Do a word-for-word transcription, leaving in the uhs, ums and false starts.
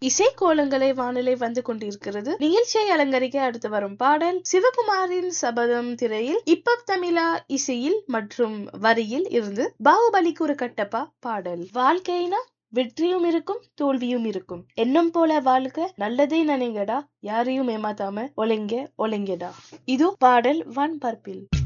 இசை கோலங்களை வானிலை வந்து கொண்டிருக்கிறது. நிகழ்ச்சியை அலங்கரிக்க அடுத்து வரும் பாடல் சிவகுமாரின் சபதம் திரையில் இப்ப தமிழா இசையில் மற்றும் வரியில் இருந்து பாகுபலிக்கு ஒரு கட்டப்பா பாடல். வாழ்க்கைனா வெற்றியும் இருக்கும் தோல்வியும் இருக்கும், எண்ணம் போல வாழ்க்கை, நல்லதே நினைங்கடா, யாரையும் ஏமாத்தாம ஒலைங்க ஒலைங்கடா. இது பாடல் வான்பரப்பில்.